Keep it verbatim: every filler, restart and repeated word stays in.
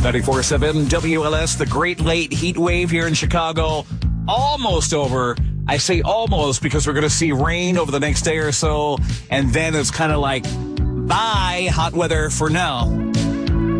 ninety-four point seven W L S, the Great Late Heat Wave here in Chicago. Almost over. I say almost because we're going to see rain over the next day or so, and then it's kind of like, bye, hot weather for now.